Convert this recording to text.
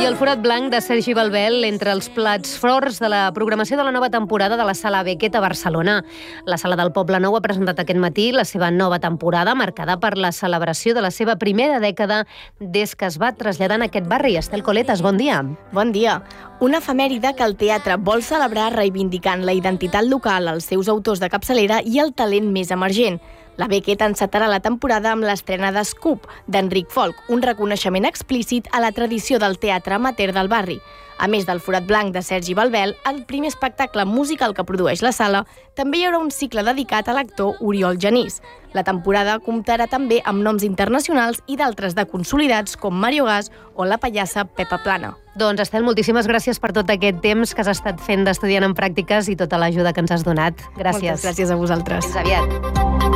I el forat blanc de Sergi Balbel entre els plats forts de la programació de la nova temporada de la Sala Beckett a Barcelona. La Sala del Poblenou ha presentat aquest matí la seva nova temporada, marcada per la celebració de la seva primera dècada des que es va traslladar en aquest barri. Estel Coletas, bon dia. Bon dia. Una efemèride que el teatre vol celebrar reivindicant la identitat local, els seus autors de capçalera i el talent més emergent. La Beckett encetarà la temporada amb l'estrena de Scoop, d'Enric Folk, un reconeixement explícit a la tradició del teatre amateur del barri. A més del forat blanc de Sergi Balbel, el primer espectacle musical que produeix la sala, també hi haurà un cicle dedicat a l'actor Oriol Genís. La temporada comptarà també amb noms internacionals i d'altres de consolidats com Mario Gas o la pallassa Pepa Plana. Doncs, Estel, moltíssimes gràcies per tot aquest temps que has estat fent d'estudiant en pràctiques i tota l'ajuda que ens has donat. Gràcies. Moltes gràcies a vosaltres. Fins aviat.